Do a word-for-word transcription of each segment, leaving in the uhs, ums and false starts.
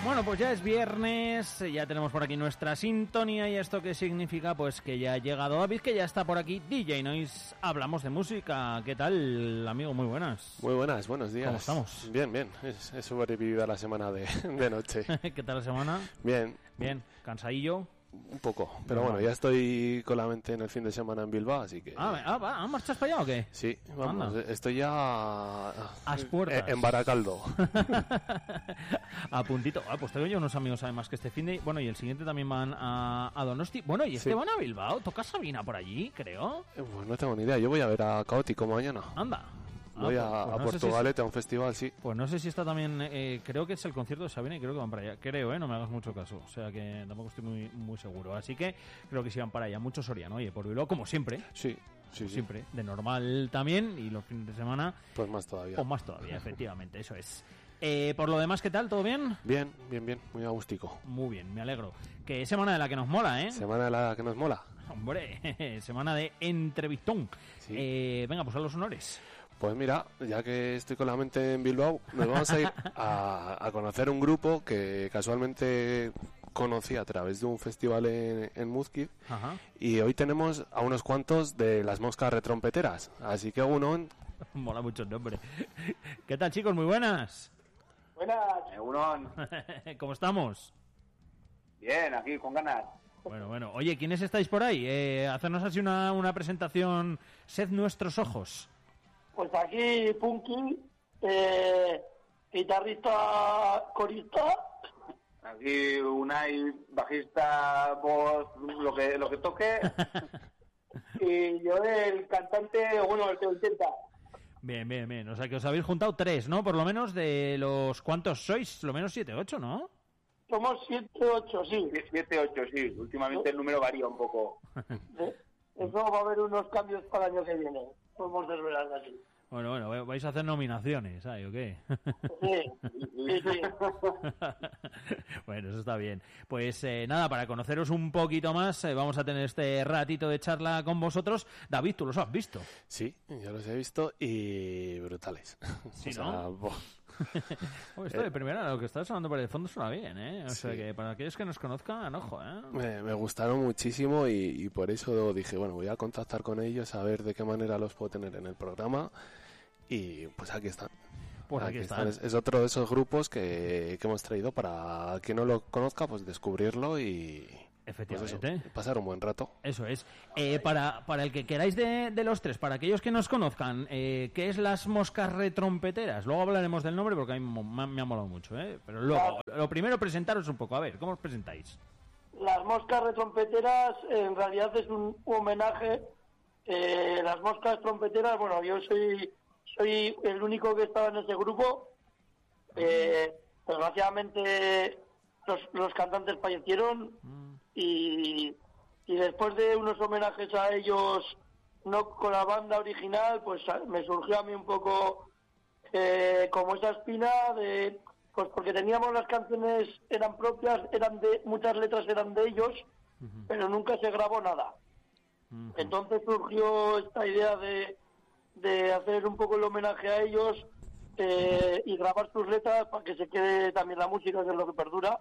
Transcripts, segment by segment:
Bueno, pues ya es viernes, ya tenemos por aquí nuestra sintonía y esto qué significa, pues que ya ha llegado David, que ya está por aquí, D J Noise, hablamos de música. ¿Qué tal, amigo? Muy buenas. Muy buenas, buenos días. ¿Cómo estamos? Bien, bien, he sobrevivido la semana de, de noche. ¿Qué tal la semana? Bien. Bien, cansadillo. Un poco, pero bueno, ya estoy con la mente en el fin de semana en Bilbao, así que... Ah, ah, ¿va? ¿marchas para allá o qué? Sí, vamos, Anda. Estoy ya... A puertas. En Baracaldo. A puntito. Ah, pues tengo yo unos amigos además que este fin de... Bueno, y el siguiente también van a, a Donosti. Bueno, y este sí. Van a Bilbao. ¿Toca Sabina por allí, creo? Eh, pues no tengo ni idea, yo voy a ver a Caótico mañana. Anda. Voy ah, a, pues, pues a no Portugalete, si es, a un festival, sí. Pues no sé si está también... Eh, creo que es el concierto de Sabina y creo que van para allá. Creo, ¿eh? No me hagas mucho caso. O sea que tampoco estoy muy muy seguro. Así que creo que sí van para allá. Mucho Soriano, oye, por Bilbao, como siempre. Sí, sí, sí. Siempre. De normal también. Y los fines de semana... Pues más todavía. O más todavía, efectivamente. Eso es. Eh, por lo demás, ¿qué tal? ¿Todo bien? Bien, bien, bien. Muy agústico. Muy bien, me alegro. Que es semana de la que nos mola, ¿eh? Semana de la que nos mola. Hombre, semana de entrevistón. Sí. Eh, venga, pues a los honores. Pues mira, ya que estoy con la mente en Bilbao, nos vamos a ir a, a conocer un grupo que casualmente conocí a través de un festival en, en Muzquiz. Ajá. Y hoy tenemos a unos cuantos de las Moscas Retrompeteras, así que uno... Mola mucho el nombre. ¿Qué tal, chicos? Muy buenas. Buenas, Euron. ¿Cómo estamos? Bien, aquí con ganas. Bueno, bueno. Oye, ¿quiénes estáis por ahí? Eh, hacernos así una, una presentación. Sed nuestros ojos. Pues aquí Punky, eh, guitarrista, corista. Aquí Unai, bajista, voz, lo que lo que toque. Y yo el cantante, bueno, el que intenta. Bien, bien, bien. O sea que os habéis juntado tres, ¿no? Por lo menos de los... ¿Cuántos sois? Lo menos siete, ocho, ¿no? Somos siete, ocho, sí. Siete, ocho, sí. Últimamente el número varía un poco. Eso va a haber unos cambios para el año que viene. Podemos desvelar así. Bueno, bueno, ¿vais a hacer nominaciones, ¿sabes? ¿O qué? Sí, sí, sí. Bueno, eso está bien. Pues eh, nada, para conoceros un poquito más, eh, vamos a tener este ratito de charla con vosotros. David, ¿tú los has visto? Sí, yo los he visto y brutales. Sí, o sea, ¿no? Hombre, esto de primera, lo que estás hablando por el fondo suena bien, ¿eh? O sea sí. que para aquellos que nos conozcan, ojo, ¿eh? Me, me gustaron muchísimo y, y por eso dije, bueno, voy a contactar con ellos a ver de qué manera los puedo tener en el programa. Y pues aquí están. Pues aquí, aquí están. están. Es, es otro de esos grupos que, que hemos traído para quien no lo conozca, pues descubrirlo y... Efectivamente. Pues eso, pasar un buen rato. Eso es. Eh, para, para el que queráis de, de los tres, para aquellos que nos conozcan, eh, ¿qué es las Moscas Retrompeteras? Luego hablaremos del nombre porque a mí me, me ha molado mucho, ¿eh? Pero luego, lo primero presentaros un poco. A ver, ¿cómo os presentáis? Las Moscas Retrompeteras en realidad es un homenaje. Eh, las Moscas Trompeteras, bueno, yo soy... Soy el único que estaba en ese grupo. Eh, desgraciadamente los, los cantantes fallecieron y, y después de unos homenajes a ellos, no con la banda original, pues me surgió a mí un poco eh, como esa espina de, pues porque teníamos las canciones, eran propias, eran de muchas letras eran de ellos, uh-huh. pero nunca se grabó nada. Uh-huh. Entonces surgió esta idea de de hacer un poco el homenaje a ellos eh, y grabar sus letras para que se quede también la música, que es lo que perdura.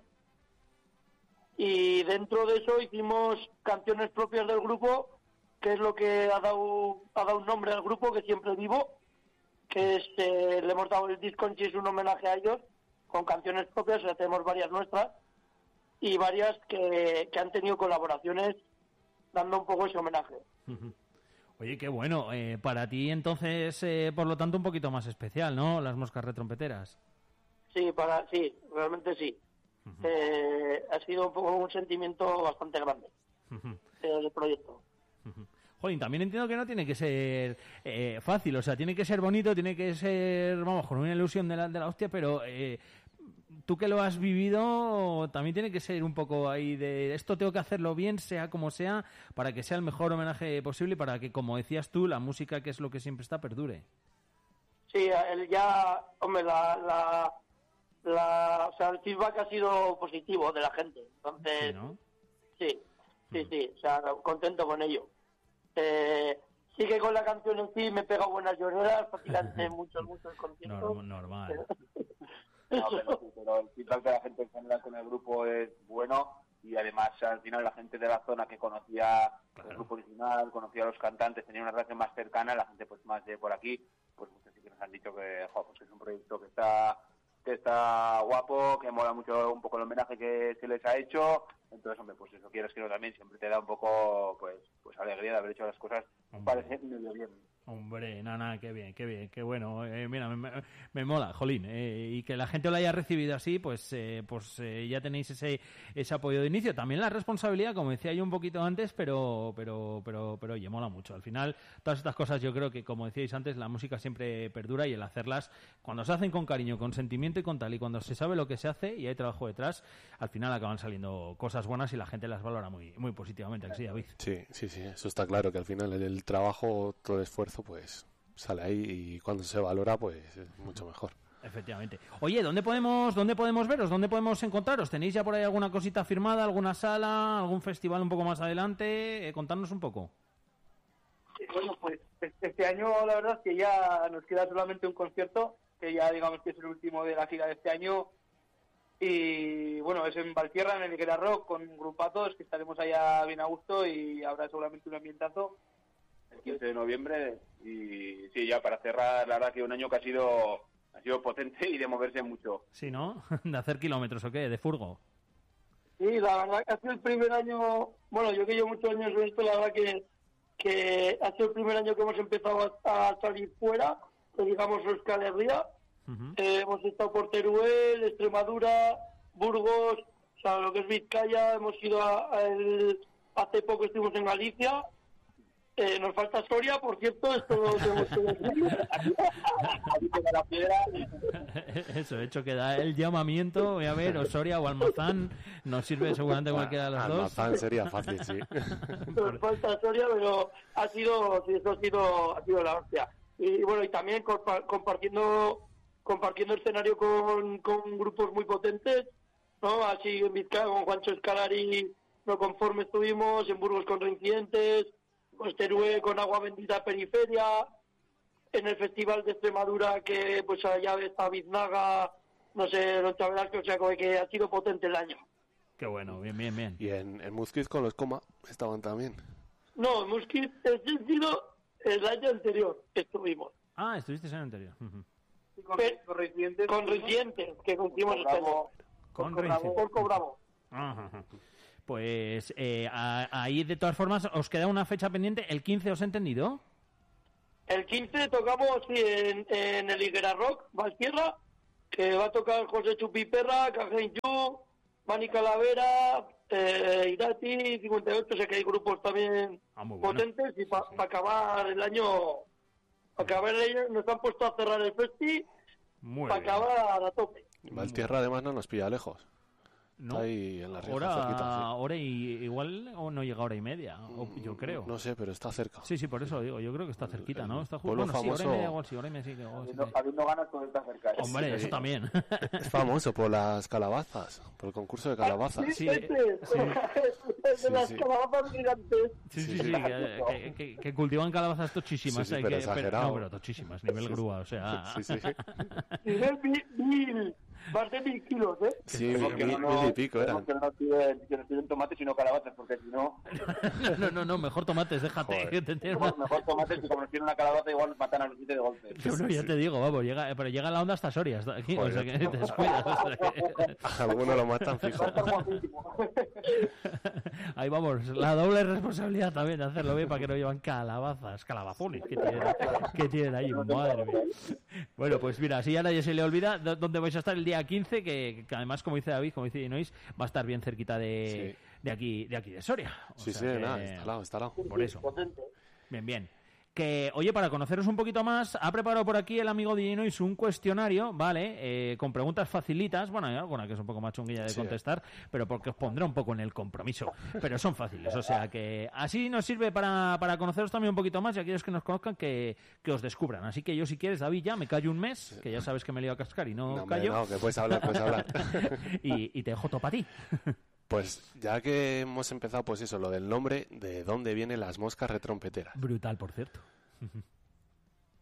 Y dentro de eso hicimos canciones propias del grupo, que es lo que ha dado ha dado un nombre al grupo, que siempre vivo, que es, eh, le hemos dado el disco en sí, es un homenaje a ellos, con canciones propias, o sea, tenemos varias nuestras, y varias que, que han tenido colaboraciones dando un poco ese homenaje. Uh-huh. Oye, qué bueno. Eh, para ti, entonces, eh, por lo tanto, un poquito más especial, ¿no? Las Moscas Retrompeteras. Sí, para, sí, realmente sí. Uh-huh. Eh, ha sido un poco un sentimiento bastante grande uh-huh. del proyecto. Uh-huh. Jolín, también entiendo que no tiene que ser eh, fácil, o sea, tiene que ser bonito, tiene que ser, vamos, con una ilusión de la, de la hostia, pero... Eh, tú que lo has vivido, también tiene que ser un poco ahí de esto tengo que hacerlo bien, sea como sea, para que sea el mejor homenaje posible y para que, como decías tú, la música, que es lo que siempre está, perdure. Sí, el ya, hombre, la, la, la, o sea, el feedback ha sido positivo de la gente, entonces, sí, ¿no? sí, sí, mm. sí, o sea, contento con ello. Eh, sí que con la canción en sí me pega buenas lloreras, prácticamente muchos, muchos conciertos. Normal. No, pero, sí, pero el feedback de la gente en general con el grupo es bueno y además al final la gente de la zona que conocía claro. el grupo original, conocía a los cantantes, tenía una relación más cercana, la gente pues más de por aquí, pues muchos sí que nos han dicho que, jo, pues, que es un proyecto que está que está guapo, que mola mucho un poco el homenaje que se les ha hecho, entonces hombre, pues eso quieres que no también siempre te da un poco pues pues alegría de haber hecho las cosas parece medio bien. Hombre, nada, nada, qué bien, qué bien, qué bueno. Eh, mira, me, me, me mola, jolín. Eh, y que la gente lo haya recibido así, pues eh, pues eh, ya tenéis ese ese apoyo de inicio. También la responsabilidad, como decía yo un poquito antes, pero pero pero pero oye, mola mucho. Al final, todas estas cosas yo creo que, como decíais antes, la música siempre perdura y el hacerlas, cuando se hacen con cariño, con sentimiento y con tal, y cuando se sabe lo que se hace y hay trabajo detrás, al final acaban saliendo cosas buenas y la gente las valora muy muy positivamente. ¿Sí, David? Sí, sí, sí, eso está claro, que al final el, el trabajo, todo el esfuerzo, pues sale ahí y cuando se valora pues es mucho mejor. Efectivamente. Oye, ¿dónde podemos dónde podemos veros? ¿Dónde podemos encontraros? ¿Tenéis ya por ahí alguna cosita firmada, alguna sala, algún festival un poco más adelante? Eh, contadnos un poco. Bueno, pues este año la verdad es que ya nos queda solamente un concierto, que ya digamos que es el último de la gira de este año. Y bueno, es en Valtierra, en el Higuera Rock, con grupazos, que estaremos allá bien a gusto y habrá seguramente un ambientazo. El quince de noviembre y sí, ya para cerrar, la verdad que un año que ha sido ha sido potente y de moverse mucho. Sí, ¿no? De hacer kilómetros, ¿o qué? ¿De furgo? Sí, la verdad que ha sido el primer año, bueno, yo que llevo muchos años en esto, la verdad que, que ha sido el primer año que hemos empezado a, a salir fuera, que digamos Euskal Herria. Uh-huh. eh, hemos estado por Teruel, Extremadura, Burgos, o sea, lo que es Vizcaya, hemos ido a, a el, hace poco estuvimos en Galicia. Eh, nos falta Soria, por cierto, esto lo tenemos que decir. Aquí queda la piedra. Eso, hecho que da el llamamiento, voy a ver, o Soria o Almazán, nos sirve seguramente cualquiera de los Almazán dos. Almazán sería fácil, sí. Nos falta Soria, pero ha sido, sí, eso ha sido, ha sido la hostia. Y bueno, y también compa- compartiendo compartiendo escenario con, con grupos muy potentes, ¿no? Así en Vizcaya con Juancho Escalari, no conforme estuvimos, en Burgos con Reincidentes, con Teruel con Agua Bendita Periferia, en el Festival de Extremadura que pues allá está Biznaga, no sé, los chavales, o sea, que ha sido potente el año. Qué bueno, bien, bien, bien. Y en, en Muzquiz con los Coma estaban también. No, en Muzquiz ha sido el año anterior que estuvimos. Ah, estuvisteis en el anterior. Uh-huh. Con, con Reincidentes. Con Reincidentes, que cumplimos este año. Con Reincidentes. Porco Bravo. Ajá. Pues eh, a, ahí de todas formas os queda una fecha pendiente, el quince, ¿os he entendido? El quince tocamos sí, en, en el Higuera Rock, Valtierra, que va a tocar José Chupiperra, Cajen Yu, Mani Calavera, eh, Irati, cincuenta y ocho, sé que hay grupos también ah, bueno. potentes y para pa acabar el año, para acabar el año nos han puesto a cerrar el festi, para acabar a tope. Valtierra además no nos pilla lejos. No, ahí en la Rioja, hora, cerquita, sí. hora y igual o no llega hora y media, o, yo creo. No sé, pero está cerca. Sí, sí, por eso digo, yo creo que está cerquita, ¿no? Está justo. Bueno, famoso... sí, hora y media igual, sí, hora y media sí. Igual, habiendo, sí. habiendo ganas con esta cerca. ¿eh? Hombre, sí, eso sí. también. Es famoso por las calabazas, por el concurso de calabazas. Sí, Sí, este, sí. de Sí, las sí. calabazas gigantes. Sí, sí, Sí, sí, que, que, que, que cultivan calabazas tochísimas. Sí, sí, eh, pero que, exagerado. no, pero tochísimas, nivel Sí, sí. grúa, o sea... Sí, sí. Nivel mil, mil, más de mil kilos, ¿eh? Sí, Tenemos mil, que mil, no, mil y pico tenemos eran. que no nos piden, que nos piden tomates sino calabazas, porque si no, No, no, no, mejor tomates, déjate. Joder. Que te tengo- mejor, mejor tomates, que como nos piden una calabaza igual nos matan a los siete de golpe. No, no, ya te digo, vamos, llega, pero llega la onda hasta Soria, hasta aquí, o sea que te descuidas. O sea que... Algunos lo matan fijo. Va a estar guapísimo. Ahí vamos, la doble responsabilidad también de hacerlo bien para que no llevan calabazas, calabazones que tienen, que tienen ahí, madre mía. Bueno, pues mira, si ya nadie se le olvida d- dónde vais a estar el día quince, que, que además, como dice David, como dice Inois, va a estar bien cerquita de, Sí. de aquí de aquí de Soria. O Sí, sea sí, que- nada, está al lado, está al lado. Por eso. Potente. Bien, bien. Que, oye, para conoceros un poquito más, ha preparado por aquí el amigo de Inois un cuestionario, ¿vale? Eh, con preguntas facilitas. Bueno, hay alguna que es un poco más chunguilla de Sí. contestar, pero porque os pondrá un poco en el compromiso. Pero son fáciles, o sea que así nos sirve para, para conoceros también un poquito más y aquellos que nos conozcan que, que os descubran. Así que yo, si quieres, David, ya me callo un mes, que ya sabes que me lío a cascar y no, No, hombre, callo. no, que puedes hablar, puedes hablar. y, y te dejo todo para ti. Pues ya que hemos empezado, pues eso, lo del nombre, ¿de dónde vienen las moscas retrompeteras? Brutal, por cierto.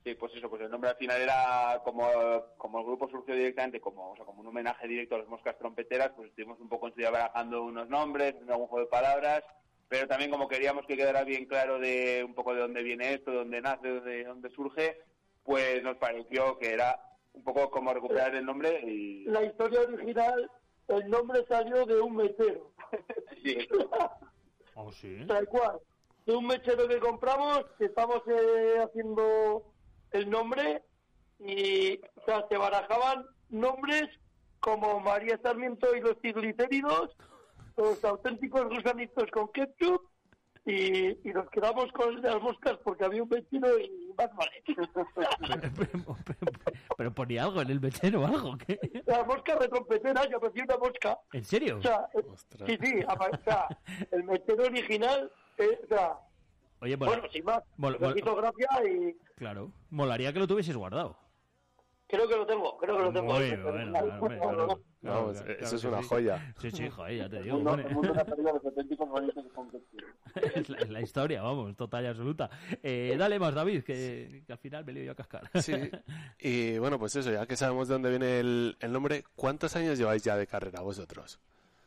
Sí, pues eso, pues el nombre al final era como, como el grupo surgió directamente, como, o sea, como un homenaje directo a las moscas trompeteras, pues estuvimos un poco en su día barajando unos nombres, en algún juego de palabras, pero también como queríamos que quedara bien claro de un poco de dónde viene esto, de dónde nace, de dónde surge, pues nos pareció que era un poco como recuperar el nombre y... La historia original, el nombre salió de un mechero. Sí. ¿Oh, sí? Tal cual. De un mechero que compramos, que estamos eh, haciendo el nombre y, o sea, se barajaban nombres como María Sarmiento y los triglicéridos, los auténticos gusanitos con ketchup, y, y nos quedamos con las moscas porque había un mechero y más vale. Pero, pero, pero, pero ponía algo en el mechero o algo, ¿qué? La mosca retrompetera, yo prefiero una mosca. ¿En serio? O sea, eh, Ostras. sí, sí, o sea, el mechero original, eh, o sea, Oye, mola- bueno, sin más, mol- me mol- hizo gracia y claro, molaría que lo tuvieses guardado. creo que lo tengo, creo que lo tengo. Muy bueno, claro, hombre, claro, claro, Vamos, claro, eso claro es que una sí. joya. Sí, sí, joder, ya te El digo. mundo, hombre. el mundo ha perdido los auténticos bonitos con ketchup. Es la, es la historia, vamos, total y absoluta. Eh, dale más, David, que, que al final me lío yo a cascar. Sí, y bueno, pues eso, ya que sabemos de dónde viene el, el nombre, ¿cuántos años lleváis ya de carrera vosotros?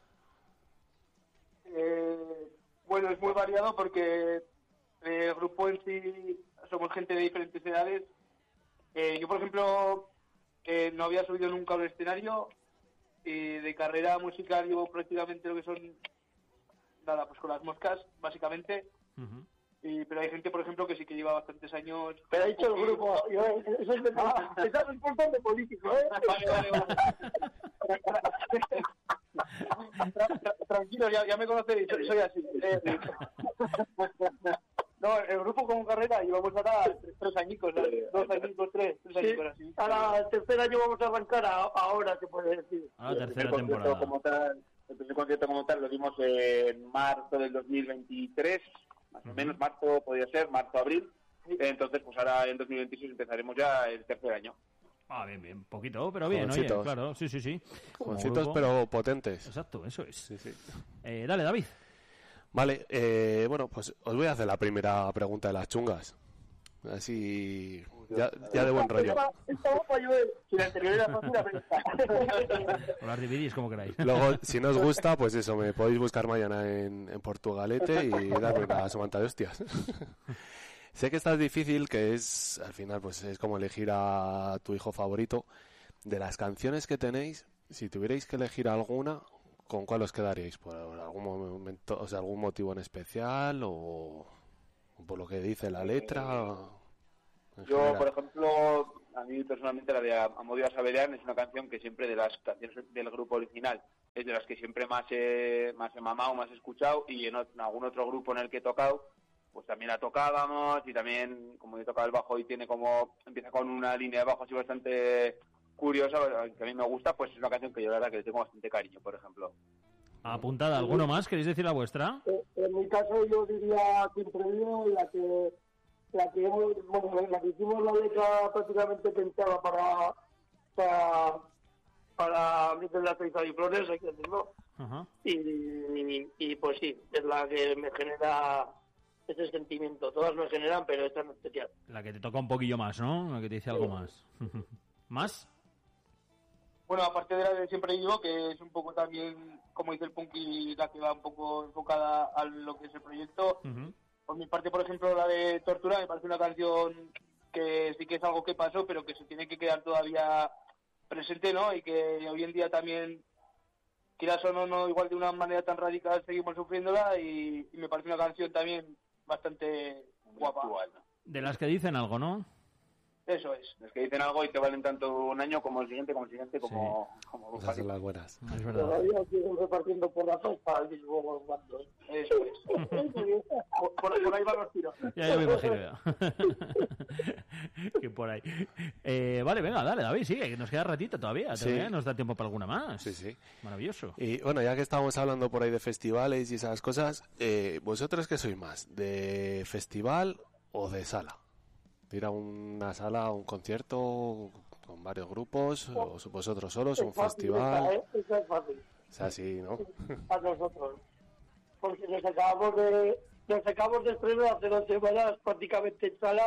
Eh, bueno, es muy variado porque el grupo en sí somos gente de diferentes edades. Eh, yo, por ejemplo, eh, no había subido nunca a un escenario y de carrera musical llevo prácticamente lo que son, nada, pues con las moscas, básicamente. Ujú. Y, pero hay gente, por ejemplo, que sí que lleva bastantes años. Pero ha dicho el grupo, yo, eso es de ah, esa es importante político, ¿eh? Vale, vale, vale. Tra- tra- Tranquilo, ya, ya me conocéis, soy, soy así. Eh, no, el grupo como carrera llevamos ahora tres añicos, ¿no? dos añicos, tres, tres Sí, añicos así. ahora el tercer año vamos a arrancar, a- ahora se puede decir. A la El tercera primer concierto temporada. como tal, el primer concierto como tal lo dimos en marzo del dos mil veintitrés, más o menos, marzo podría ser, marzo-abril. Entonces, pues ahora en dos mil veintiséis empezaremos ya el tercer año. Ah, bien, bien, poquito, pero bien, oye, Jovencitos. claro, sí, sí, sí. Como Jovencitos, grupo. pero potentes. Exacto, eso es. Sí, sí. Eh, dale, David. Vale, eh, bueno, pues os voy a hacer la primera pregunta de las chungas. Así, ya, ya de buen rollo. Esta- esta va para Joel. Si la anterior era fácil, la primera. O las dividís como queráis. Luego, si no os gusta, pues eso, me podéis buscar mañana en, en Portugalete y darme una somanta de hostias. Sé que está difícil, que es, al final, pues es como elegir a tu hijo favorito. De las canciones que tenéis, si tuvierais que elegir alguna, ¿con cuál os quedaríais? ¿Por algún momento, o sea, algún motivo en especial o por lo que dice la letra? En Yo, general. por ejemplo, a mí personalmente la de Amodio a Saberian es una canción que siempre de las canciones del grupo original es de las que siempre más he, más he mamado, más he escuchado, y en, ot- en algún otro grupo en el que he tocado, pues también la tocábamos, y también, como he tocado el bajo y tiene como, empieza con una línea de bajo así bastante curiosa, que a mí me gusta, pues es una canción que yo la verdad que le tengo bastante cariño, por ejemplo. Apuntada, ¿alguno más? ¿Queréis decir la vuestra? Eh, En mi caso yo diría siempre mío, la que la que hemos, bueno, la que hicimos la letra prácticamente pensada para para para abrir las seis y flores, hay que decirlo. Ajá. Y, y, y, pues sí, es la que me genera ese sentimiento. Todas me generan, pero esta en especial. La que te toca un poquillo más, ¿no? La que te dice algo más. ¿Más? Bueno, aparte de la de Siempre Yo, que es un poco también, como dice el Punky, la que va un poco enfocada a lo que es el proyecto. Ujú. Por mi parte, por ejemplo, la de Tortura me parece una canción que sí que es algo que pasó, pero que se tiene que quedar todavía presente, ¿no? Y que hoy en día también, quieras o no, no igual de una manera tan radical, seguimos sufriéndola, y, y me parece una canción también bastante guapa. Actual, ¿no? De las que dicen algo, ¿no? Eso es. Los que dicen algo y te valen tanto un año como el siguiente, como el siguiente, como... como Esas son las buenas. Es verdad. Todavía siguen repartiendo por la zona para el mismo bando. Eso es. Por, por- por ahí van los tiros. Ya, ya me imagino ya. Que por ahí. Eh, vale, venga, dale, David, sigue, que nos queda ratito todavía. Sí. Todavía nos da tiempo para alguna más. Sí, sí. Maravilloso. Y bueno, ya que estamos hablando por ahí de festivales y esas cosas, eh, ¿vosotros qué sois más? ¿De festival o de sala? ¿Ir a una sala, a un concierto con varios grupos? ¿O vosotros solos? ¿Un Es fácil, festival? esa, ¿eh? Esa es fácil. O sea, sí, ¿no? A nosotros. Porque nos acabamos de nos acabamos de estrenar hace dos semanas prácticamente en salas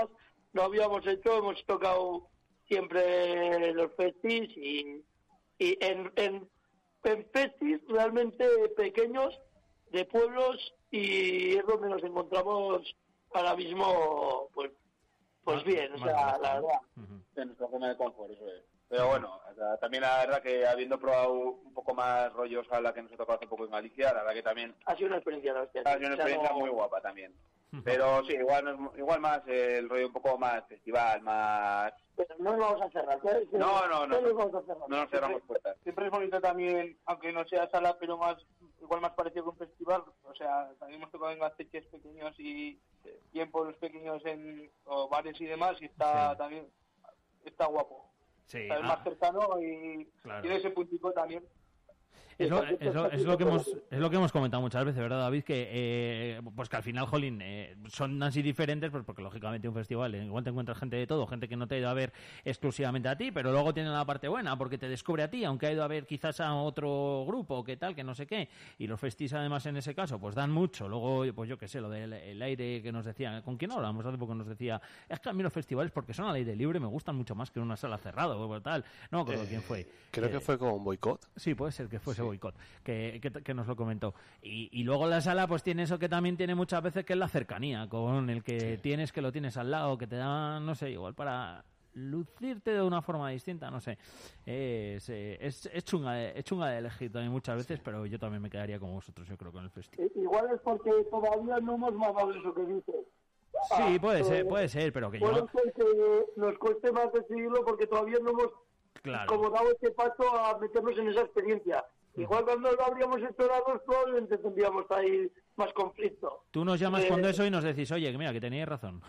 no habíamos hecho, hemos tocado siempre los festis y, y en, en, en festis realmente pequeños de pueblos, y es donde nos encontramos ahora mismo pues pues bien, o sea, la verdad. Uh-huh. En nuestra zona de confort, eso es. Pero bueno, o sea, también la verdad que habiendo probado un poco más rollos a la que nos ha tocado hace poco en Galicia, la verdad que también ha sido una experiencia, ¿no? Ha sido una experiencia muy guapa también. Pero sí, igual igual más el rollo un poco más festival, más... Pero no nos vamos a cerrar. ¿Qué? No, no, no. No nos vamos a cerrar. No nos cerramos puertas. Siempre es bonito también, aunque no sea sala, pero más igual más parecido que un festival. O sea, también hemos tocado en gasteches pequeños y, y en pueblos pequeños, en o bares y demás, y está sí. también está guapo. Sí, está ah, más cercano y claro. tiene ese puntico también. Es lo, es, lo, es, lo que hemos, es lo que hemos comentado muchas veces, ¿verdad, David? Que eh, pues que al final, jolín, eh, son así diferentes, pues porque lógicamente un festival, eh, igual te encuentras gente de todo, gente que no te ha ido a ver exclusivamente a ti, pero luego tiene la parte buena, porque te descubre a ti, aunque ha ido a ver quizás a otro grupo, que tal, que no sé qué. Y los festis, además, en ese caso, pues dan mucho. Luego, pues yo qué sé, lo del el aire que nos decía, ¿con quién hablamos? Hace poco nos decía, es que a mí los festivales, porque son al aire libre, me gustan mucho más que en una sala cerrada o tal. No me acuerdo eh, quién fue. Creo eh, que fue con Boicot. Sí, puede ser que fuese sí. Boicot. Que Que, que nos lo comentó. Y, y luego la sala pues tiene eso que también tiene muchas veces, que es la cercanía con el que sí. tienes, que lo tienes al lado, que te da, no sé, igual para lucirte de una forma distinta, no sé. Es, es, es, chunga, de, es chunga de elegir también muchas veces, sí. pero yo también me quedaría como vosotros, yo creo, con el festival. Igual es porque todavía no hemos mamado eso que dices. Sí, puede ah, ser, puede ser, pero que puede yo... ser que nos cueste más decidirlo porque todavía no hemos claro. como dado este paso a meternos en esa experiencia. Igual cuando lo habríamos hecho a dos, probablemente tendríamos ahí más conflicto. Tú nos llamas eh, cuando eso y nos decís, oye, que mira, que teníais razón.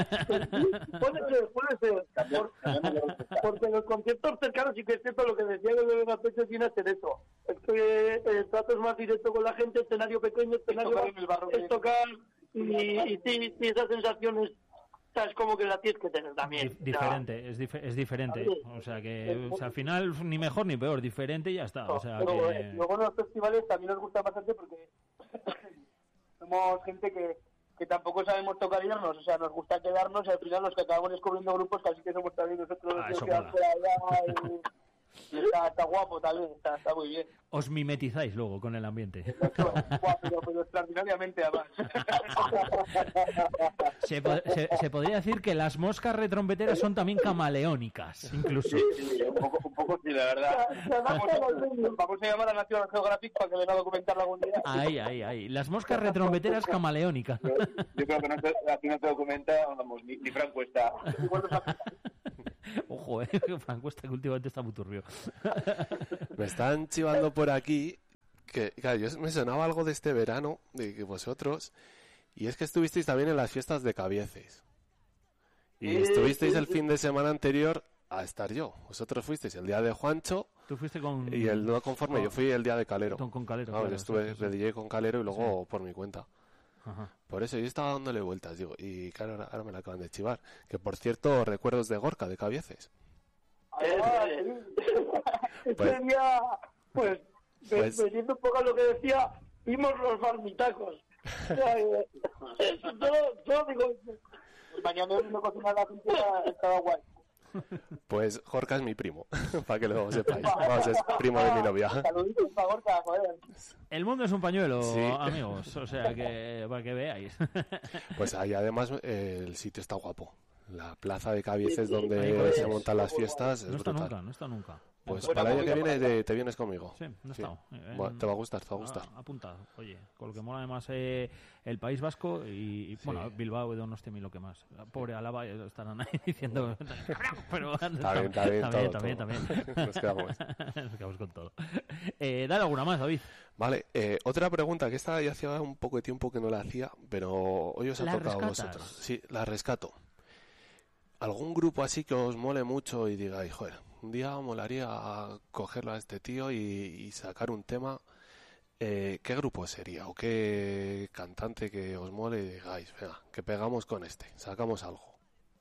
Puede ser, puede ser. Por, porque los conciertos cercanos sí que es cierto lo que decía que el Pecho tiene que hacer eso. Es que el trato es más directo con la gente, escenario pequeño, escenario es tocar, es tocar y, y sí, sí, esas sensaciones... Es como que la tienes que tener también. Dif- diferente, es, dif- es diferente. O sea que o sea, al final ni mejor ni peor, diferente y ya está. O sea, pero, que... eh, luego en los festivales también nos gusta bastante porque somos gente que, que tampoco sabemos tocar irnos, o sea, nos gusta quedarnos y al final los que acabamos descubriendo grupos casi que somos también nosotros ah, los que quedamos por allá y, y está, está guapo también, está, está muy bien. Os mimetizáis luego con el ambiente. Guau, pero, pero extraordinariamente además. Se, po- se, se podría decir que las moscas retrompeteras son también camaleónicas, incluso. Sí, sí, un poco, un poco sí, la verdad. Vamos a, vamos a llamar a National Geographic para que venga a documentarlo algún día. Ahí, ahí, ahí. Las moscas retrompeteras camaleónicas. Yo, yo creo que no te, aquí no te documenta, vamos, ni, ni Franco está. Ojo, eh, Franco está que últimamente está muy turbio. Me están chivando por aquí que, claro, yo me sonaba algo de este verano, de que vosotros, y es que estuvisteis también en las fiestas de Cabieces. Y Eh, estuvisteis sí, el sí. fin de semana anterior a estar yo. Vosotros fuisteis el día de Juancho Tú fuiste con... y el no conforme, con- yo fui el día de Calero. Con, con Calero, Vamos, claro, yo estuve sí, sí, de sí. D J con Calero y luego por mi cuenta. Ajá. Por eso yo estaba dándole vueltas, digo, y claro, ahora, ahora me la acaban de chivar. Que por cierto, recuerdos de Gorka, de Cabieces. Ah, ese Pues- día, pues, ve- Pues- vendiendo un poco a lo que decía, vimos los marmitacos. O sea, eh, eso todo, todo digo, Mañana no cocinar la gente estaba guay. Pues Gorka es mi primo, para que lo sepáis. Vamos, es primo de mi novia. Saluditos, por favor, cada joder. El mundo es un pañuelo, Sí. amigos. O sea que para que veáis. Pues ahí además eh, el sitio está guapo. La plaza de Cabieces Sí, sí. Ahí, donde pues, se montan las fiestas es No está brutal. nunca, no está nunca. Pues Buena para el año que movida viene para te, te vienes conmigo. Sí, no he Sí. estado. Eh, Bueno, te va a gustar, te va a gustar. Ah, apuntado. Oye, con lo que mola además eh, el País Vasco y, y, Sí. bueno, Bilbao y Donostia y lo que más. Pobre Álava eh, estarán ahí diciendo pero Está bien, está bien, también, todo, también, todo. también. Nos quedamos. Nos quedamos con todo. Eh, dale alguna más, David. Vale, eh, otra pregunta, que esta ya hacía un poco de tiempo que no la hacía, pero hoy os ha ¿La tocado a rescatas? vosotros. Sí, la rescato. ¿Algún grupo así que os mole mucho y digáis, joder, un día molaría cogerlo a este tío y, y sacar un tema? Eh, ¿Qué grupo sería? ¿O qué cantante que os mole y digáis, venga, que pegamos con este, sacamos algo?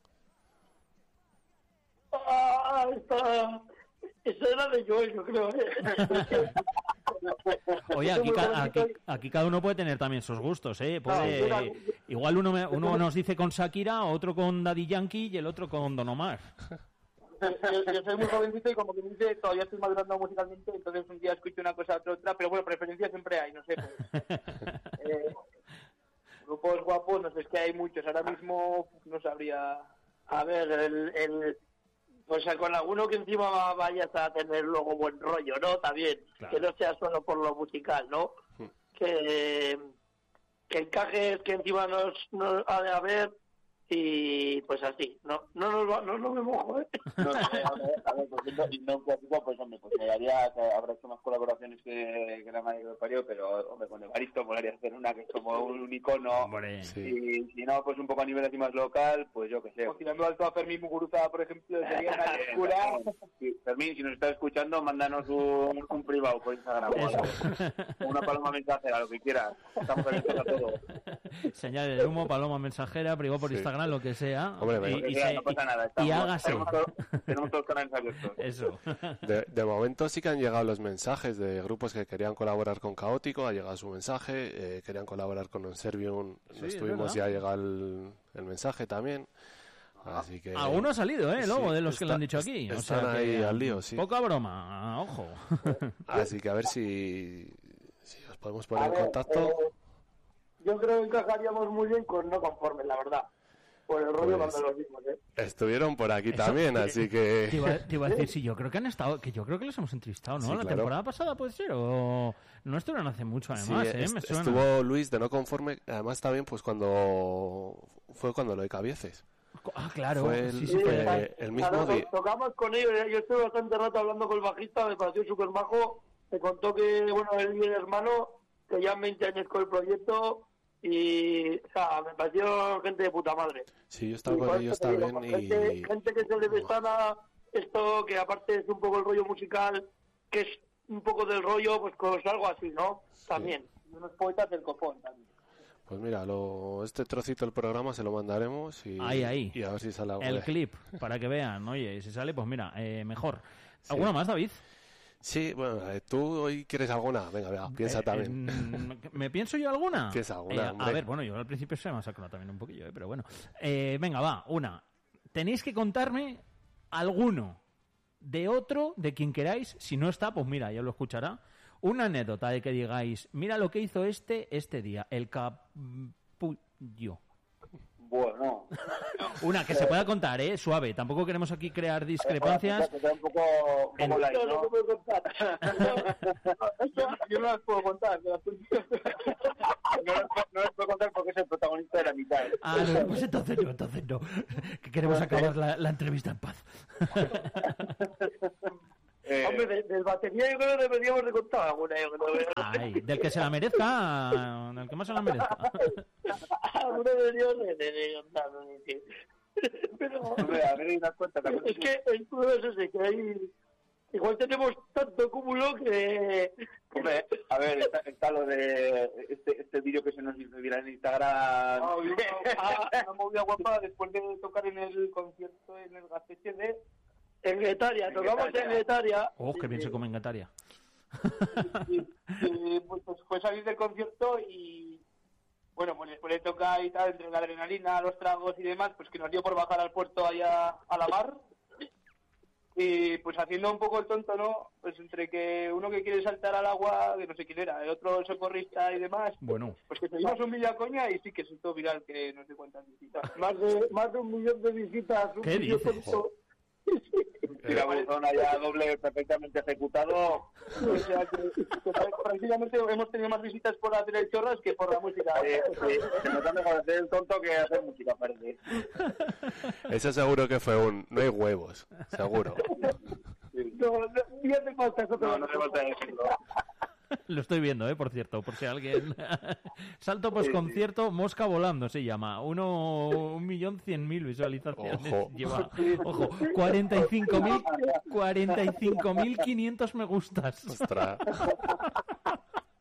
ah, esta, esa era de Joel, yo creo. ¿eh? Oye, aquí, ca- aquí, aquí cada uno puede tener también sus gustos, ¿eh? Puede, Claro, mira, Igual uno, me, uno nos dice con Shakira, otro con Daddy Yankee y el otro con Don Omar. Yo, yo soy muy jovencito y como que me dice, todavía estoy madurando musicalmente, entonces un día escucho una cosa, otra, otra, pero bueno, preferencias siempre hay, no sé. Pues, eh, grupos guapos, no sé, es que hay muchos, ahora mismo no sabría... A ver, el, el, pues con alguno que encima vayas a tener luego buen rollo, ¿no? También, claro. Que no sea solo por lo musical, ¿no? Sí. Que, que encajes que encima nos, nos ha de haber y pues así, no no no, no, no me mojo, ¿eh? No, a ver, a ver, por ejemplo, y no clásico, pues hombre, pues me haría, habrá hecho más colaboraciones que, que la madre que parió, pero hombre, con Evaristo molaría hacer una que es como un icono, hombre, sí. Y si no, pues un poco a nivel así más local, pues yo qué sé. O tirando alto a Fermín Muguruza, por ejemplo, sería una locura. Sí, Fermín, si nos estás escuchando, mándanos un, un privado por Instagram, o una paloma mensajera, lo que quieras, estamos abiertos a todo. Señal de humo, paloma mensajera, privado por sí. Instagram, lo que sea. Hombre, y, y, sea, se, no pasa nada. Estamos, y hágase. Tenemos, todo, tenemos todos los canales abiertos. Eso. De, de momento sí que han llegado los mensajes de grupos que querían colaborar con Caótico, ha llegado su mensaje, eh, querían colaborar con Unservium, sí, estuvimos ya, ha llegado el, el mensaje también. Así que... Alguno ha salido, ¿eh? Luego, sí, de los está, que lo han dicho aquí. Están o sea ahí que, al lío, sí. Poca broma, ojo. Así que a ver si, si os podemos poner a en ver, contacto. Eh, yo creo que encajaríamos muy bien con No Conformes, la verdad. Por el rollo pues, cuando los vimos, ¿eh? Estuvieron por aquí Eso, también, eh, así que... Te iba, te iba a decir, sí, yo creo que han estado, que yo creo que los hemos entrevistado, ¿no? Sí, la claro. temporada pasada puede ser, o no estuvieron hace mucho, además, sí, ¿eh? Est- Me suena. Estuvo Luis de No Conforme, además también, pues cuando... Fue cuando lo de Cabieces. Ah, claro. Fue el, sí, sí, fue fue el, el mismo claro, día. Tocamos con ellos, yo estuve bastante rato hablando con el bajista, me pareció súper majo, me contó que, bueno, él y el hermano, que llevan veinte años con el proyecto... Y, o sea, me pareció gente de puta madre. Sí, yo estaba con ellos también. Digo, y... gente, gente que se le destana esto, que aparte es un poco el rollo musical, que es un poco del rollo, pues con algo así, ¿no? También. Sí. Unos poetas del copón también. Pues mira, lo, este trocito del programa se lo mandaremos y, ahí, ahí. y a ver si sale algo. El de... clip, para que vean. Oye, si sale, pues mira, eh, mejor. ¿Alguna sí. más, David? Sí, bueno, eh, ¿tú hoy quieres alguna? Venga, venga, piensa eh, también. Eh, ¿Me pienso yo alguna? Piensa alguna, eh, A ver, bueno, yo al principio se me ha sacado también un poquillo, eh, pero bueno. Eh, venga, va, una. Tenéis que contarme alguno de otro, de quien queráis. Si no está, pues mira, ya lo escuchará. Una anécdota de que digáis, mira lo que hizo este este día, el capullo. Bueno. Una que se pueda contar, ¿eh? Suave. Tampoco queremos aquí crear discrepancias. Un poco, un poco light, ¿no? No, no puedo contar. Yo no las puedo contar. No las, no las puedo contar porque es el protagonista de la mitad. ¿eh? Ah, no, pues entonces no, entonces no. Que queremos acabar la, la entrevista en paz. Eh, Hombre, de, del batería yo creo que deberíamos de contar alguna. Yo creo. Ay, del que se la merezca, del que más se la merezca. Alguno deberíamos de, de, de contar. Pero, Hombre, a ver, hay unas cuentas. Es que el problema es ese, que hay... Igual tenemos tanto cúmulo que... Hombre, a ver, está, está lo de este, este vídeo que se nos hizo viral en Instagram. No, una, una movida guapa después de tocar en el concierto en el Gasteiz de... En Guetaria, tocamos en Guetaria. Oh, qué bien se come en Guetaria. Y, y, pues, pues fue salir del concierto y... Bueno, pues después de tocar y tal, entre la adrenalina, los tragos y demás, pues que nos dio por bajar al puerto allá a la mar. Y pues haciendo un poco el tonto, ¿no? Pues entre que uno que quiere saltar al agua, que no sé quién era, el otro socorrista y demás. Bueno. Pues que seguimos un milla coña y sí que se hizo viral, que no sé cuántas visitas. Más de, más de un millón de visitas. Un ¿Qué dices? La buzona ya doble perfectamente ejecutado. O sea que, que prácticamente hemos tenido más visitas por hacer el chorras que por la música. Eh, sí, se nos da mejor hacer el tonto que hacer música, parece. Eso seguro que fue un... No hay huevos, seguro. Sí. No, no, ni hace falta eso. No, no hace falta decirlo. Lo estoy viendo, ¿eh? Por cierto, por si alguien... Salto post-concierto, sí, sí. Mosca volando se llama. Uno, un millón cien mil visualizaciones. Ojo. Lleva, ojo, cuarenta y cinco mil, cuarenta y cinco mil quinientos me gustas. Ostras.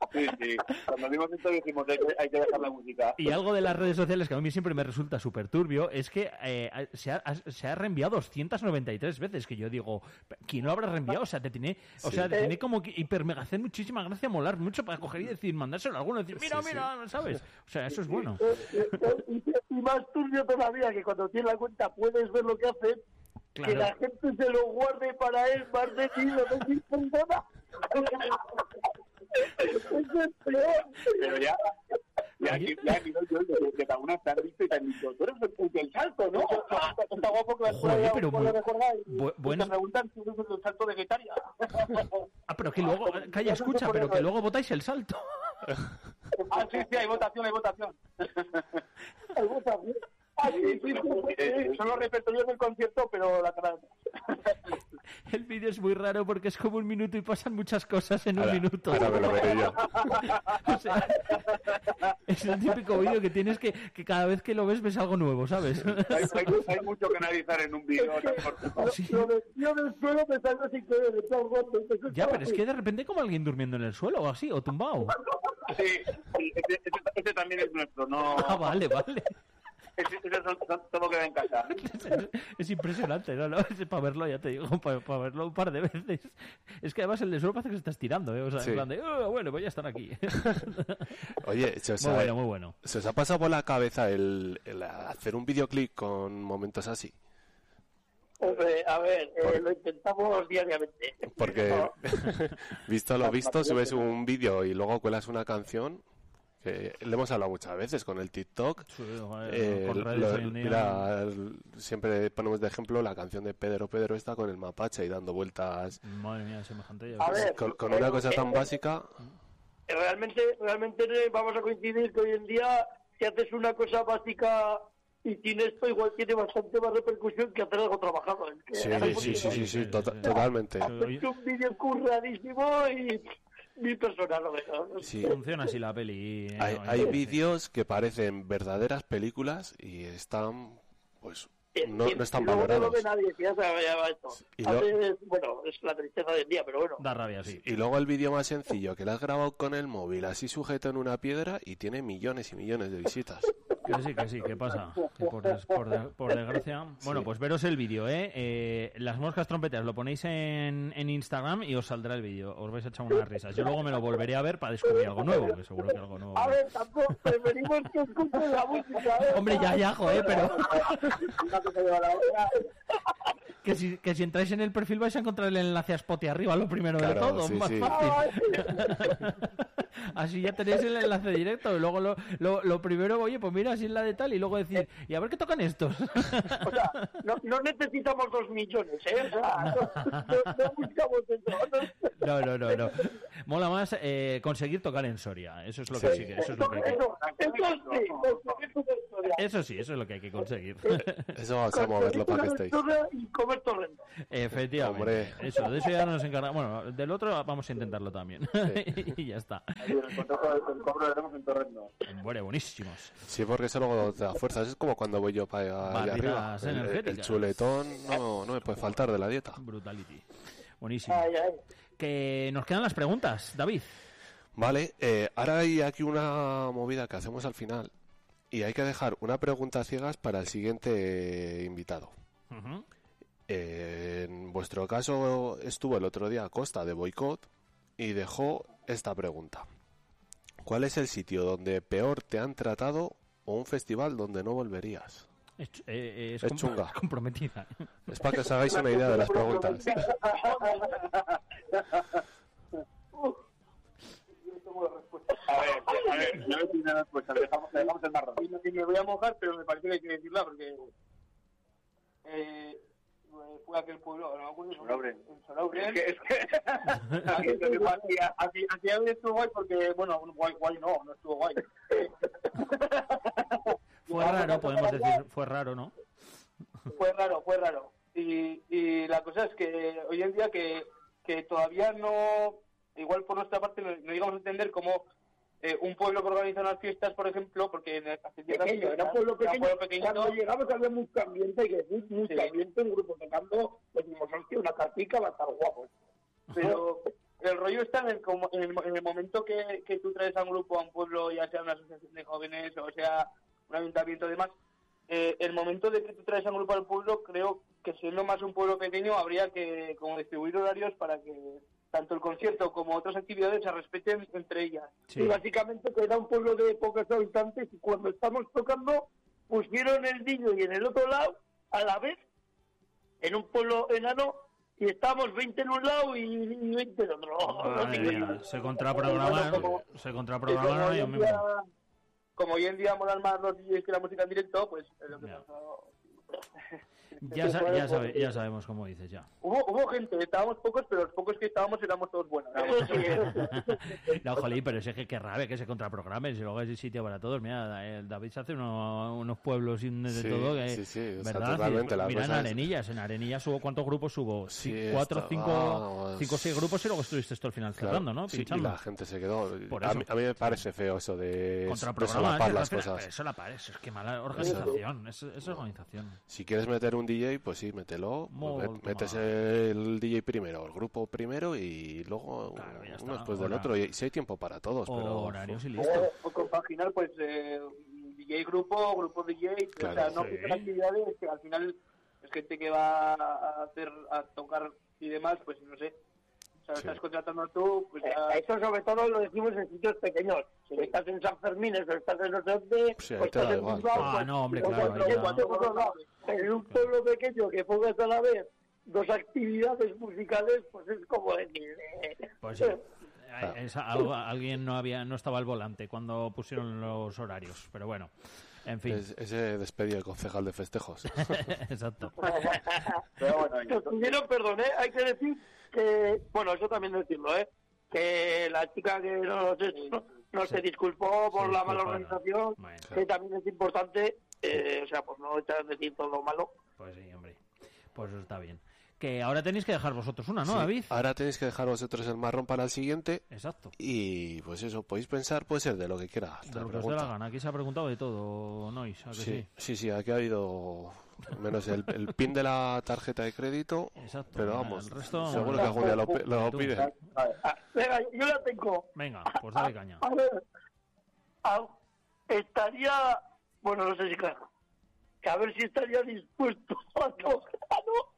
Sí, sí. Cuando vimos esto dijimos hay que, hay que dejar la música. Y algo de las redes sociales que a mí siempre me resulta súper turbio es que eh, se, ha, se ha reenviado doscientas noventa y tres veces, que yo digo, ¿quién lo habrá reenviado? O sea, te tiene, o Sí. sea, te tiene como que hiper mega hacer muchísima gracia, molar mucho para coger y decir, mandárselo a alguno, decir, mira, Sí, mira, ¿sabes? O sea, eso es bueno. Y, y más turbio todavía, que cuando tienes la cuenta puedes ver lo que hacen, Claro. que la gente se lo guarde para él más de ti, no sé si funciona. Eso es peor. Pero ya, ya, Oye. ya, ya, yo, yo, yo, que cada una te han visto y te han dicho, tú eres el del salto, ¿no? Está guapo que la Joder, pero cuando muy- recordáis, bu- y bueno. te preguntan si eres el del salto de Guetaria. Ah, pero que luego, calla, escucha, pero que luego votáis el salto. Ah, sí, sí, hay votación, hay votación. Hay votación. Ah, sí, sí, sí, sí. Son los repertorios del concierto, pero la cara. El vídeo es muy raro porque es como un minuto y pasan muchas cosas en un Ahora, minuto. ahora me lo veré yo. O sea, es el típico vídeo que tienes que, que cada vez que lo ves ves algo nuevo, ¿sabes? Hay, hay, hay mucho que analizar en un vídeo tan corto. Sí. Lo metió del suelo me salgo sin querer, de todos modos. Ya, pero es que de repente como alguien durmiendo en el suelo o así, o tumbado. Sí, sí, este, este, este también es nuestro, no. Ah, vale, vale. Ese, ese son, son, todo queda en casa. Es, es impresionante, ¿no? ¿no? Es para verlo, ya te digo, para, para verlo un par de veces. Es que además el de suelo parece que se está estirando, ¿eh? O sea, Sí. en plan de, "Oh, bueno, voy a estar aquí". Oye, se os, Muy ha, bueno, muy bueno. ¿se os ha pasado por la cabeza el, el hacer un videoclip con momentos así? Hombre, a ver, eh, lo intentamos diariamente. Porque, visto lo visto, subes un vídeo y luego cuelas una canción, que le hemos hablado muchas veces con el TikTok. Sí, joder, Eh, con redes lo- hoy en día. mira, el- siempre ponemos de ejemplo la canción de Pedro Pedro esta con el mapache y dando vueltas Madre mía, semejante. A ver, con, con una cosa tan básica. Realmente, realmente vamos a coincidir que hoy en día, si haces una cosa básica y sin esto, igual tiene bastante más repercusión que hacer algo trabajado. Es que Sí, hay sí, sí, sí, sí, tota- sí. totalmente. Es un vídeo curradísimo y mi persona lo deja. Sí. Funciona así la peli. eh, Hay, no, hay sí. vídeos que parecen verdaderas películas y están, pues, no, Y- no están y luego valorados. No lo ve nadie, que ya se va esto. Y A lo- veces, bueno, es la tristeza del día, pero bueno. Da rabia, sí. Y luego el vídeo más sencillo, que lo has grabado con el móvil así sujeto en una piedra y tiene millones y millones de visitas. Que sí, que sí, ¿qué pasa? Que por, des- por, de- por desgracia. Bueno, Sí. pues veros el vídeo, ¿eh? Eh, Las moscas trompeteras lo ponéis en, en Instagram y os saldrá el vídeo. Os vais a echar unas risas. Yo luego me lo volveré a ver para descubrir algo nuevo, que seguro que algo nuevo. A ver, tampoco preferimos que escuchen la música, ¿eh? Hombre, ya, ya, joder, pero Una cosa lleva a la otra. que si, que si entráis en el perfil vais a encontrar el enlace a Spotify arriba, lo primero de Claro, todo, sí, más sí. fácil. Así ya tenéis el enlace directo y luego lo, lo, lo primero, oye, pues mira, así es la de tal y luego decir, y a ver qué tocan estos. O sea, no, no necesitamos dos millones, ¿eh? O sea, no, no- no buscamos eso. No, no, no, no. Mola más eh, conseguir tocar en Soria. Eso es lo que Sí. sí que eso es lo que hay que... Eso, eso sí, eso es historia. Eso sí, eso es lo que hay que conseguir. Eso vamos a moverlo para que estéis. Y comer torrento. Efectivamente. Hombre. Eso, de eso ya nos encargamos. Bueno, del otro vamos a intentarlo también. Y ya está. El contrato del cobro lo hacemos en Torrendo. Bueno, buenísimos. Sí, porque eso luego te da fuerzas. Es como cuando voy yo para allá arriba. Barritas El, el energéticas. chuletón no, no me puede faltar de la dieta. Brutality. Buenísimo. Ay, ay. Que nos quedan las preguntas, David. Vale, eh, ahora hay aquí una movida que hacemos al final y hay que dejar una pregunta ciegas para el siguiente eh, invitado. Ujú. Eh, en vuestro caso estuvo el otro día Costa de Boicot y dejó esta pregunta. ¿Cuál es el sitio donde peor te han tratado o un festival donde no volverías? Es, ch- eh, es Es com- chunga. comprometida. Es para que os hagáis una idea de las preguntas. A ver, a ver, yo no tengo una respuesta, le dejamos, le dejamos el marrón. Y me- y me voy a mojar, pero me parece que hay que decirla porque eh, fue aquel pueblo, no me acuerdo. Sonobre. En Sonobre. Es que, es que... Aquí, aquí, aquí, aquí a veces estuvo guay porque, bueno, guay, guay no, no estuvo guay. Fue raro, podemos decir, fue raro, ¿no? Fue raro, fue raro. Y, y la cosa es que hoy en día que, que todavía no, igual por nuestra parte, no, no llegamos a entender cómo eh, un pueblo que organiza unas fiestas, por ejemplo, porque en el, hace tiempo- Pequeño, era un pueblo era un pequeño. pueblo pequeñito. Cuando llegamos había mucho ambiente, y que decir, mucho Sí. ambiente, un grupo tocando, pues dijimos, hostia, una cartica va a estar guapo. Pero, el rollo está en el, como- en el, en el momento que, que tú traes a un grupo, a un pueblo, ya sea una asociación de jóvenes o sea un ayuntamiento y demás, eh, el momento de que tú traes a un grupo al pueblo, creo que siendo más un pueblo pequeño habría que como distribuir horarios para que tanto el concierto como otras actividades se respeten entre ellas. Sí. Y básicamente que era un pueblo de pocos habitantes y cuando estamos tocando pusieron el niño y en el otro lado a la vez en un pueblo enano y estábamos veinte en un lado y veinte en otro. Madre mía, se contraprogramaron, Como- se Y contraprogramaron como, hoy ellos en día, mismos. como hoy en día molan más los D Js que la música en directo, pues es lo que Ya. pasó. Ya, sa- ya, sabe- ya sabemos cómo dices, ya. Hubo, hubo gente, estábamos pocos, pero los pocos que estábamos éramos todos buenos. Eso sí, eso sí. No, jolín, pero es que qué rabia que se contraprogramen, si luego hay sitio para todos. Mira, el David se hace uno- unos pueblos y de Sí, todo que, sí, sí, o sea, ¿verdad? totalmente, la Mira, en cosa es- Arenillas, en Arenillas hubo, ¿cuántos grupos hubo? Sí, Sí, cuatro, esto- cinco, vamos. cinco, seis grupos y luego estuviste esto al final Claro, cerrando, ¿no? sí, y Pinchando. la gente se quedó. Por A eso. mí, a mí me parece feo eso de, de Contraprogramar, solapar ¿eh? las Pero cosas. Eso la parece, es que mala organización, es, es organización. Si quieres meter un D J, pues sí, mételo. Molto Met- Metes mal. el D J primero, el grupo primero y luego Claro, ya uno está. después del Hora- otro. Y si hay tiempo para todos, pero... Horarios y O, listo. o compaginar, pues, eh, D J grupo, grupo D J, Claro, o sea, no sí. que son actividades que al final es gente que va a hacer, a tocar y demás, pues no sé. O sea, Sí. estás contratando tú, pues Eh, ya... Eso sobre todo lo decimos en sitios pequeños. Si estás en San Fermín, o estás en no sé dónde, Sí, o ahí te estás da en igual. Bilbao, Ah, pues, no, hombre, o claro, cuando ahí ya- llegas a otro lado. En un pueblo pequeño que pongas a la vez dos actividades musicales, pues es como decir... eh, Pues sí. Eh, es algo- alguien no había no estaba al volante cuando pusieron los horarios, pero bueno, en fin. Es- ese despedido de concejal de festejos. Exacto. Pero bueno, Nos pidieron perdón, ¿eh? Hay que decir que, bueno, eso también decirlo, ¿eh? Que la chica que nos, no, no Sí. se disculpó por Se la mala disculparon. organización, Bueno, que también es importante, eh, o sea, pues no echar de decir todo lo malo. pues sí, hombre. Pues eso está bien. Que ahora tenéis que dejar vosotros una, ¿no, Sí, David? ahora tenéis que dejar vosotros el marrón para el siguiente Exacto. y pues eso, podéis pensar, puede ser de lo que quiera. De lo que os dé la gana. Aquí se ha preguntado de todo, Nois, ¿a que sí? Sí, sí, sí, aquí ha habido menos el, el pin de la tarjeta de crédito, Exacto. pero vamos, El resto... seguro que algún día lo, pi- lo Tú. piden. Ah, venga, yo la tengo. Venga, pues dale caña. A ver, a- estaría, bueno, no sé si claro, que a ver si estaría dispuesto a tocar, ¿no?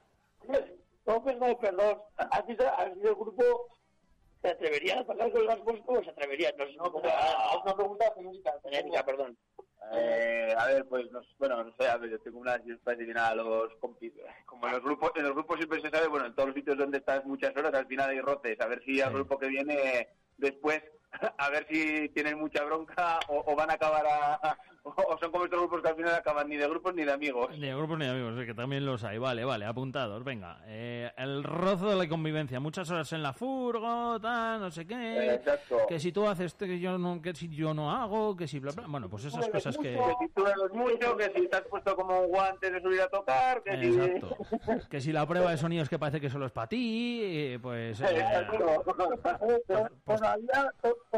No, perdón, perdón. Así, así el grupo se atrevería a tocar con las voces o se atrevería, no sé. No, pues, haz una pregunta genérica. genérica, perdón. Eh, a ver, pues, no, bueno, no sé, a ver, yo tengo una disciplina a los compis. Como en los grupos, en los grupos siempre se sabe, bueno, en todos los sitios donde estás muchas horas, al final hay roces. A ver si al Sí. grupo que viene después, a ver si tienen mucha bronca o, o van a acabar a, a- o son como estos grupos que al final acaban ni de grupos ni de amigos. Ni de grupos ni de amigos, es que también los hay. Vale, vale, apuntados. Venga, eh, el rozo de la convivencia. Muchas horas en la furgo, tal, no sé Eh, qué. exacto. Que si tú haces esto que yo no, que si yo no hago, que si bla, bla. Bueno, pues esas cosas que... Que si tú bebes mucho, que si estás puesto como un guante de subir a tocar, que si... Exacto. Que si la prueba de sonidos que parece que solo es para ti, eh, pues... eh, Exacto. pues- Todavía,